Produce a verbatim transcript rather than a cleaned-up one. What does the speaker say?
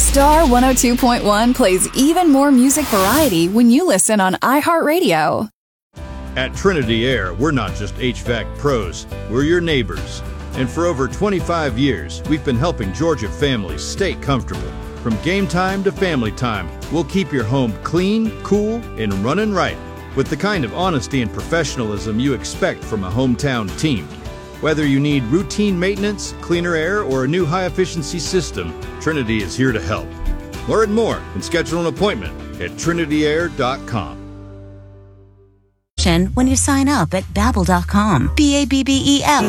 Star one oh two point one plays even more music variety when you listen on iHeartRadio. At Trinity Air, we're not just H V A C pros, we're your neighbors. And for over twenty-five years, we've been helping Georgia families stay comfortable. From game time to family time, we'll keep your home clean, cool, and running right with the kind of honesty and professionalism you expect from a hometown team. Whether you need routine maintenance, cleaner air, or a new high-efficiency system, Trinity is here to help. Learn more and schedule an appointment at trinity air dot com. When you sign up at babbel dot com. B A B B E L